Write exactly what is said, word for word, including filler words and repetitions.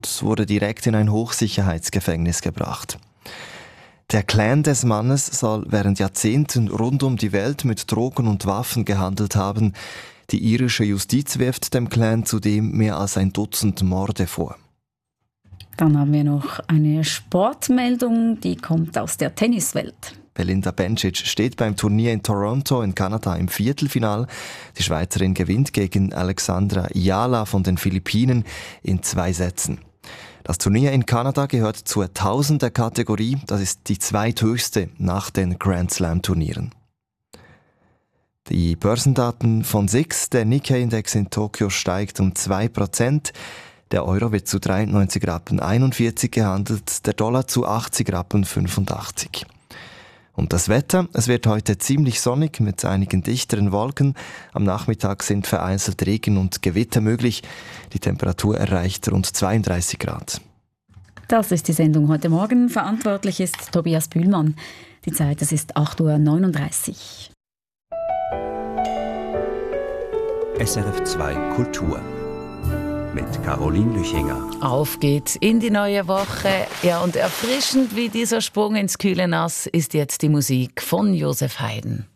wurde direkt in ein Hochsicherheitsgefängnis gebracht. Der Clan des Mannes soll während Jahrzehnten rund um die Welt mit Drogen und Waffen gehandelt haben. Die irische Justiz wirft dem Clan zudem mehr als ein Dutzend Morde vor. Dann haben wir noch eine Sportmeldung, die kommt aus der Tenniswelt. Belinda Bencic steht beim Turnier in Toronto in Kanada im Viertelfinal. Die Schweizerin gewinnt gegen Alexandra Ayala von den Philippinen in zwei Sätzen. Das Turnier in Kanada gehört zur Tausender-Kategorie. Das ist die zweithöchste nach den Grand Slam-Turnieren. Die Börsendaten von S I X, der Nikkei-Index in Tokio steigt um zwei Prozent. Der Euro wird zu dreiundneunzig Rappen einundvierzig gehandelt, der Dollar zu achtzig Rappen fünfundachtzig. Und das Wetter, es wird heute ziemlich sonnig mit einigen dichteren Wolken. Am Nachmittag sind vereinzelt Regen und Gewitter möglich. Die Temperatur erreicht rund zweiunddreißig Grad. Das ist die Sendung heute Morgen. Verantwortlich ist Tobias Bühlmann. Die Zeit, es ist acht Uhr neununddreißig. S R F zwei Kultur mit Caroline Lüchinger. Auf geht's in die neue Woche. Ja, und erfrischend wie dieser Sprung ins kühle Nass ist jetzt die Musik von Joseph Haydn.